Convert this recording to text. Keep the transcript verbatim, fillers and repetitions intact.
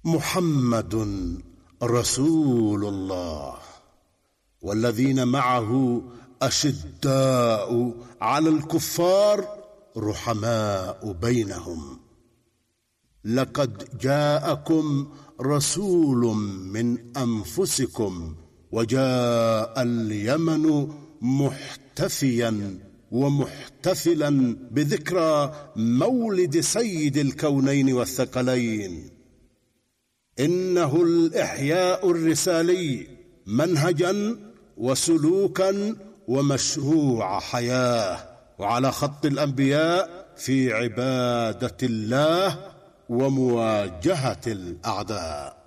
محمد رسول الله والذين معه أشداء على الكفار رحماء بينهم. لقد جاءكم رسول من أنفسكم وجاء اليمن محتفيا ومحتفلا بذكرى مولد سيد الكونين والثقلين. إنه الإحياء الرسالي منهجا وسلوكا ومشروع حياة، وعلى خط الأنبياء في عبادة الله ومواجهة الأعداء.